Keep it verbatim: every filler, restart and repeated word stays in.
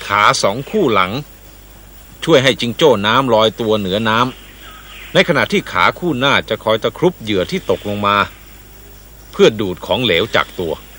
ขาสองคู่หลังช่วยให้จิงโจ้น้ำลอยตัวเหนือน้ำในขณะที่ขาคู่หน้าจะคอยตะครุบเหยื่อที่ตกลงมาเพื่อดูดของเหลวจากตัว